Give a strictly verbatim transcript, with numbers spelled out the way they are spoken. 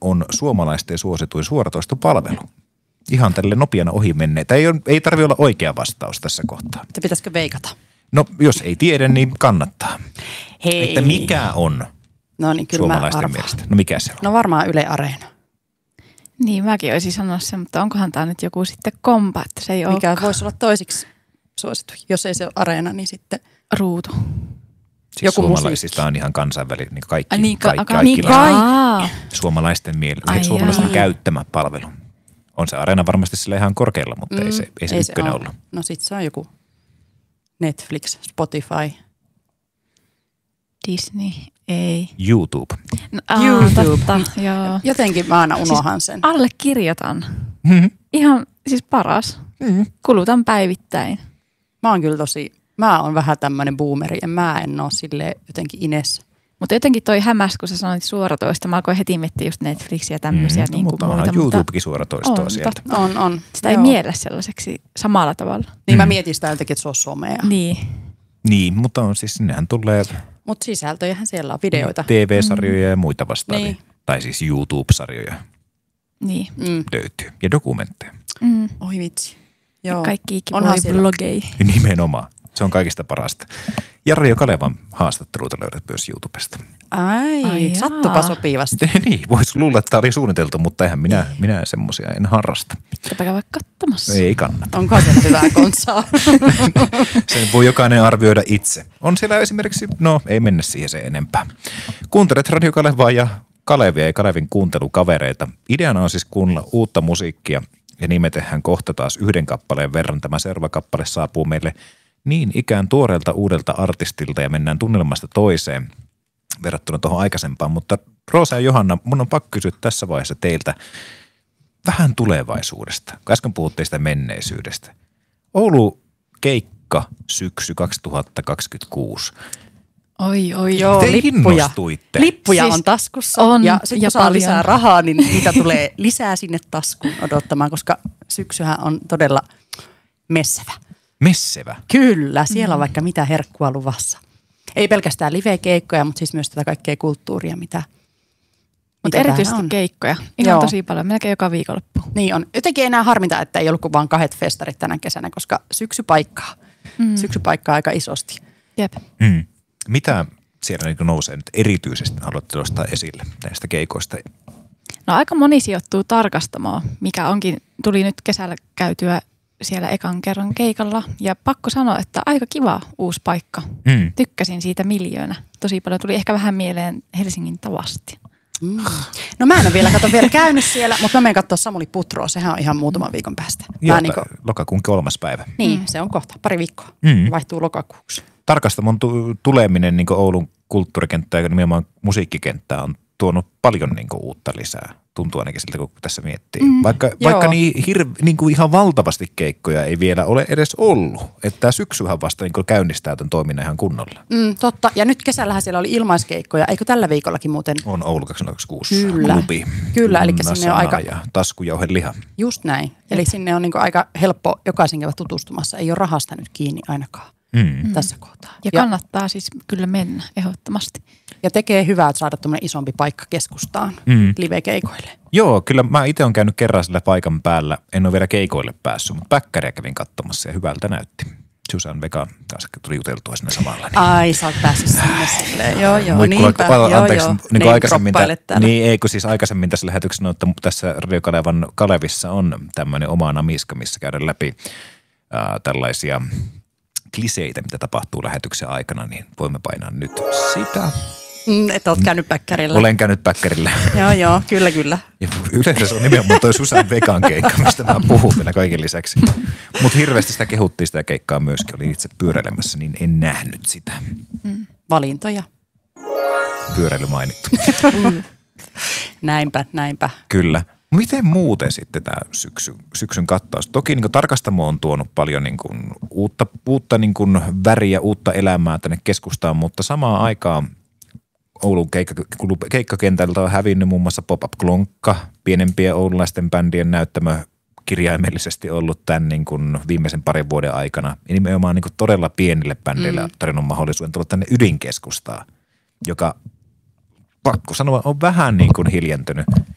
on suomalaisten suosituin suoratoistopalvelu? Ihan tälle nopeana ohi menneet. Ei, ei tarvitse olla oikea vastaus tässä kohtaa. Että pitäisikö veikata? No, jos ei tiedä, niin kannattaa. Hei. Että mikä on no niin, kyllä suomalaisten mielestä? No mikä se on? No varmaan Yle Areena. Niin, mäkin olisin sanonut sen, mutta onkohan tämä nyt joku sitten kompa, että se ei ole. Mikä voisi olla toisiksi suosittu. Jos ei se ole Areena, niin sitten Ruutu. Siis joku suomalaisista on ihan kansainvälinen, niin kaikki, Ai niin, kaikki, ka- kaikki, niin, kaikki suomalaisten, miele- suomalaisten jaa. käyttämä palvelu. On se Areena varmasti sillä ihan korkealla, mutta mm, ei se, ei se ei ykkönen se ollut. No sit se on joku Netflix, Spotify. Disney, ei. YouTube. No, aa, YouTube. Totta, joo. Jotenkin mä aina unohan sen. Siis allekirjoitan. Mm-hmm. Ihan siis paras. Mm-hmm. Kulutan päivittäin. Mä oon kyllä tosi, mä oon vähän tämmönen boomeri ja mä en oo silleen jotenkin ines. Mutta jotenkin toi hämäs, kun sä sanoit suoratoista. Mä alkoin heti miettiä just Netflixiä ja tämmöisiä Mm, niin kuin mutta muita. onhan YouTubekin suoratoistoa on, sieltä. Totta. On, on. Sitä ei Joo. miellä sellaiseksi samalla tavalla. Niin mä Mm. mietin sitä jotenkin, että se on somea. Niin. Niin, mutta on siis, nehän tulee Mutta sisältöjähän siellä on videoita. T V-sarjoja ja muita vastaavia. Niin. Tai siis YouTube-sarjoja Niin. Mm. löytyy. Ja dokumentteja. Mm. Oi vitsi. Joo. Kaikki Onhan voi siellä. blogei. Nimenomaan. Se on kaikista parasta. Ja Reijo Kalevan haastatteluita löydät myös YouTubesta. Ai, Ai jaa. sattupa sopivasti. Niin, voisi luulla, että tämä oli suunniteltu, mutta eihän minä, minä semmoisia en harrasta. Pitääpä käydä katsomassa. Ei kannata. Onko se hyvää konsaa? Sen voi jokainen arvioida itse. On siellä esimerkiksi, no ei mennä siihen se enempää. Kuuntelet Radio Kalevaa ja Kalevia ja Kalevin kuuntelukavereita. Ideana on siis kuunnella uutta musiikkia ja niin me tehdään kohta taas yhden kappaleen verran. Tämä seuraava kappale saapuu meille niin ikään tuoreelta uudelta artistilta ja mennään tunnelmasta toiseen verrattuna tuohon aikaisempaan. Mutta Roosa ja Johanna, mun on pakko kysyä tässä vaiheessa teiltä vähän tulevaisuudesta. Äsken puhuttiin sitä menneisyydestä. Oulu keikka syksy kaksituhattakaksikymmentäkuusi. Oi, oi. Joo, Te lippuja. innostuitte. Lippuja Siis on taskussa on, ja sitten ja kun saa paljon. lisää rahaa, niin niitä tulee lisää sinne taskuun odottamaan, koska syksyhän on todella messevä. Messevä. Kyllä, siellä on vaikka mitä herkkua luvassa. Ei pelkästään live-keikkoja, mutta siis myös tätä kaikkea kulttuuria, mitä, Mutta mitä erityisesti täällä on. keikkoja. Ihan Joo. tosi paljon, melkein joka viikonloppu. Niin on. Jotenkin enää harminta, että ei ollut kuin vain kahdet festarit tänä kesänä, koska syksy paikkaa. Mm. Syksy paikkaa aika isosti. Jep. Mm. Mitä siellä niin nousee nyt erityisesti, haluatte nostaa esille näistä keikoista? No aika moni sijoittuu tarkastamaan, mikä onkin, tuli nyt kesällä käytyä siellä ekan kerran keikalla. Ja pakko sanoa, että aika kiva uusi paikka. Mm. Tykkäsin siitä miljoona. Tosi paljon tuli ehkä vähän mieleen Helsingin Tavasti. Mm. No mä en ole vielä, kato, vielä käynyt siellä, mutta mä menen katsoa Samuli Putroa. Sehän on ihan muutaman viikon päästä. Joo, Mä niinku, lokakuun kolmas päivä. niin, se on kohta, pari viikkoa. Mm. Vaihtuu lokakuuksi. Tarkastamon tu- tuleminen niin Oulun kulttuurikenttää ja nimenomaan musiikkikenttää on tuonut paljon niin uutta lisää. Tuntuu ainakin siltä, kun tässä miettii. Mm, vaikka vaikka niin, hir- niin kuin ihan valtavasti keikkoja ei vielä ole edes ollut. Että tämä syksyhän vasta niin käynnistää tämän toiminnan ihan kunnolla. Mm, totta. Ja nyt kesällähän siellä oli ilmaiskeikkoja. Eikö tällä viikollakin muuten? On Oulu kaksituhattakaksikymmentäkuusi Kyllä. klubi. Kyllä, eli Nasana sinne on aika- ja taskujauheliha. Just näin. Eli sinne on niinku aika helppo jokaisen käydä tutustumassa. Ei ole rahasta nyt kiinni ainakaan Mm. tässä kohtaa. Ja, ja kannattaa siis kyllä mennä ehdottomasti. ja tekee hyvää, että saada tuommoinen isompi paikka keskustaan Mm. live-keikoille. Joo, kyllä mä itse olen käynyt kerran sillä paikan päällä. En ole vielä keikoille päässyt, mutta päkkäriä kävin katsomassa ja hyvältä näytti. Susan Vekan kanssa tuli juteltua sinne samalla. Niin. Ai, sä oot päässyt sinne silleen. Joo, joo, Muikkulat- niinpä. a- Joo, anteeksi, joo. niin kuin aikaisemmin, proppailet tä- täällä. niin ei kun siis aikaisemmin tässä lähetyksessä, että tässä Radio Kalevan Kalevissa on tämmöinen oma namiska, missä käydään läpi ää, tällaisia kliseitä, mitä tapahtuu lähetyksen aikana, niin voimme painaa nyt sitä. Mm, että oot käynyt päkkärillä. Olen käynyt päkkärillä. Joo, joo, kyllä, kyllä. Ja yleensä se on nimenomaan toi Susan Vekan keikka, mistä mä puhun vielä kaiken lisäksi. Mutta hirveästi sitä kehuttiin sitä keikkaa myöskin. Olin itse pyöräilemässä, niin en nähnyt sitä. Valintoja. Pyöräily mainittu. Näinpä, näinpä. Kyllä. Miten muuten sitten tämä syksy, syksyn kattaus? Toki niin Tarkastamo on tuonut paljon niin kuin uutta, uutta niin kuin väriä, uutta elämää tänne keskustaan, mutta samaan aikaan Oulun keikka, keikkakentältä on hävinnyt muun muassa Pop-Up Klonkka, pienempien oululaisten bändien näyttämö kirjaimellisesti ollut tämän niin kuin viimeisen parin vuoden aikana. Ja nimenomaan niin kuin todella pienille bändeille mm. tarjonnut mahdollisuuden tulla tänne ydinkeskustaan, joka pakko sanoa on vähän niin kuin hiljentynyt.